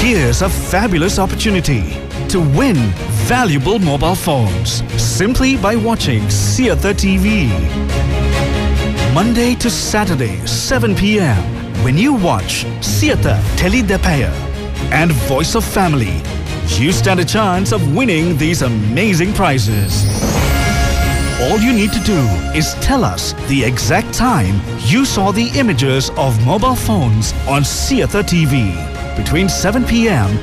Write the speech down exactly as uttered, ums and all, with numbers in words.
Here's a fabulous opportunity to win valuable mobile phones simply by watching Seatha T V. Monday to Saturday, seven p m when you watch Seatha Teledepaya and Voice of Family, you stand a chance of winning these amazing prizes. All you need to do is tell us the exact time you saw the images of mobile phones on Seatha T V between seven p m